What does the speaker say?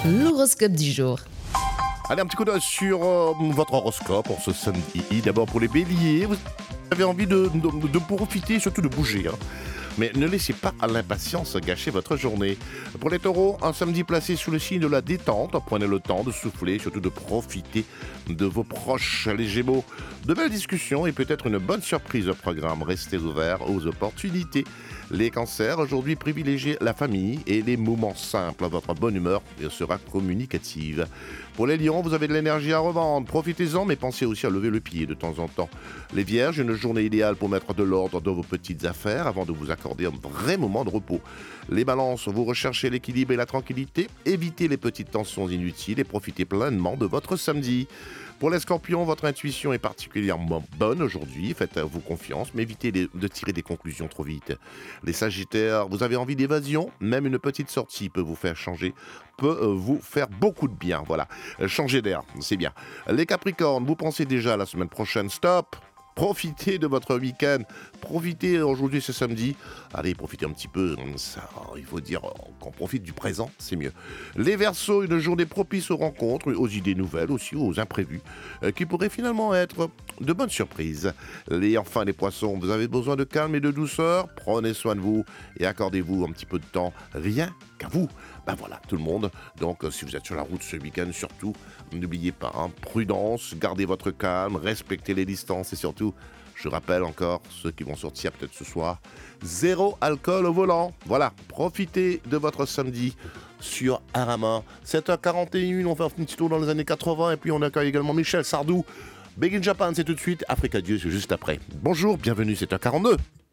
L'horoscope du jour. Allez, un petit coup d'œil sur votre horoscope pour ce samedi. D'abord pour les béliers, vous avez envie de profiter et surtout de bouger. Mais ne laissez pas à l'impatience gâcher votre journée. Pour les taureaux, un samedi placé sous le signe de la détente. Prenez le temps de souffler, surtout de profiter de vos proches. Les gémeaux, de belles discussions et peut-être une bonne surprise au programme. Restez ouverts aux opportunités. Les cancers, aujourd'hui privilégiez la famille et les moments simples. Votre bonne humeur sera communicative. Pour les lions, vous avez de l'énergie à revendre. Profitez-en, mais pensez aussi à lever le pied de temps en temps. Les vierges, une journée idéale pour mettre de l'ordre dans vos petites affaires avant de vous accorder un vrai moment de repos. Les balances, vous recherchez l'équilibre et la tranquillité. Évitez les petites tensions inutiles et profitez pleinement de votre samedi. Pour les scorpions, votre intuition est particulièrement bonne aujourd'hui. Faites-vous confiance, mais évitez de tirer des conclusions trop vite. Les sagittaires, vous avez envie d'évasion. Même une petite sortie peut vous faire changer, vous faire beaucoup de bien. Voilà, changer d'air, c'est bien. Les capricornes, vous pensez déjà à la semaine prochaine. Stop! Profitez de votre week-end. Profitez, aujourd'hui c'est samedi. Allez, profitez un petit peu. Ça, il faut dire qu'on profite du présent, c'est mieux. Les Verseaux, une journée propice aux rencontres, aux idées nouvelles, aussi aux imprévus, qui pourraient finalement être de bonnes surprises. Enfin, les Poissons, vous avez besoin de calme et de douceur. Prenez soin de vous et accordez-vous un petit peu de temps, rien qu'à vous. Ben voilà, tout le monde. Donc, si vous êtes sur la route ce week-end, surtout, n'oubliez pas, prudence, gardez votre calme, respectez les distances et surtout, je rappelle encore, ceux qui vont sortir peut-être ce soir, 0 alcool au volant. Voilà, profitez de votre samedi sur Arama. 7h41, on fait un petit tour dans les années 80 et puis on accueille également Michel Sardou. Big in Japan, c'est tout de suite. Africa Dieu, c'est juste après. Bonjour, bienvenue, 7h42.